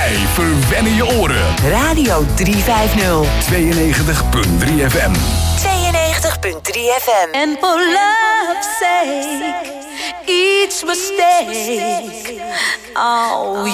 Wij verwennen je oren. Radio 350. 92.3 FM. 92.3 FM. And for love's sake, each mistake, oh,